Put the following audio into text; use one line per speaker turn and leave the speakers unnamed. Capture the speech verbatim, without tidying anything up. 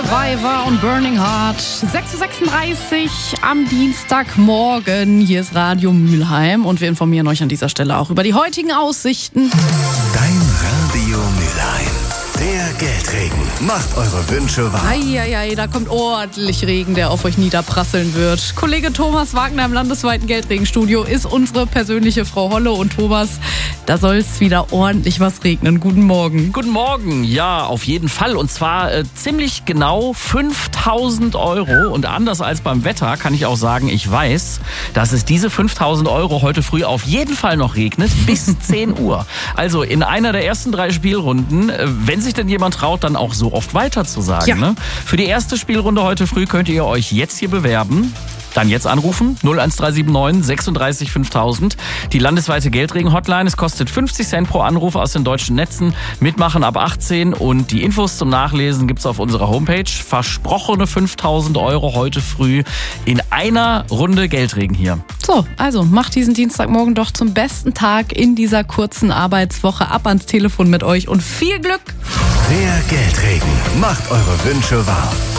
Survivor und Burning Heart. sechs Uhr sechsunddreißig am Dienstagmorgen. Hier ist Radio Mülheim und wir informieren euch an dieser Stelle auch über die heutigen Aussichten.
Dein Radio Mülheim. Der Geldregen macht eure Wünsche wahr.
Eieiei, da kommt ordentlich Regen, der auf euch niederprasseln wird. Kollege Thomas Wagner im landesweiten Geldregenstudio ist unsere persönliche Frau Holle. Und Thomas, da soll es wieder ordentlich was regnen. Guten Morgen.
Guten Morgen, ja, auf jeden Fall. Und zwar äh, ziemlich genau fünftausend Euro. Und anders als beim Wetter kann ich auch sagen, ich weiß, dass es diese fünftausend Euro heute früh auf jeden Fall noch regnet, bis zehn Uhr. Also in einer der ersten drei Spielrunden, äh, wenn sich denn jemand traut, dann auch so oft weiter zu sagen.
Ja.
Ne? Für die erste Spielrunde heute früh könnt ihr euch jetzt hier bewerben. Dann jetzt anrufen, null eins drei sieben neun sechsunddreißig fünftausend. Die landesweite Geldregen-Hotline. Es kostet fünfzig Cent pro Anruf aus den deutschen Netzen. Mitmachen ab achtzehn und die Infos zum Nachlesen gibt's auf unserer Homepage. Versprochene fünftausend Euro heute früh in einer Runde Geldregen hier.
So, also macht diesen Dienstagmorgen doch zum besten Tag in dieser kurzen Arbeitswoche. Ab ans Telefon mit euch und viel Glück!
Der Geldregen macht eure Wünsche wahr.